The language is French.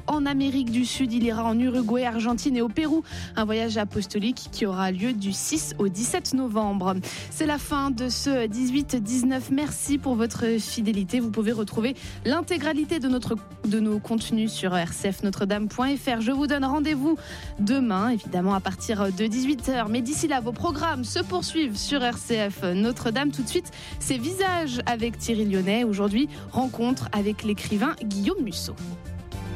en Amérique du Sud. Il ira en Uruguay, Argentine et au Pérou. Un voyage apostolique qui aura lieu du 6 au 17 novembre. C'est la fin de ce 18-19. Merci pour votre fidélité. Vous pouvez retrouver l'intégralité de nos contenus sur rcfnotredame.fr. Je vous donne rendez-vous demain, évidemment à partir de 18h. Mais d'ici là, vos programmes se poursuivent sur RCF Notre-Dame. Tout de suite, c'est Visages avec Thierry Lyonnais. Aujourd'hui, rencontre avec l'écrivain Guillaume Musso.